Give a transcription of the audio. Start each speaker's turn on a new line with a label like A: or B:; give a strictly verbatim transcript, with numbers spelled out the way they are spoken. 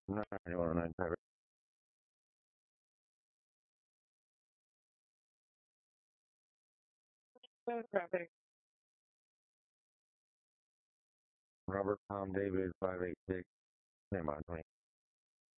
A: ninety-one oh nine traffic. Traffic. Robert Tom David five eight six. Same on twenty.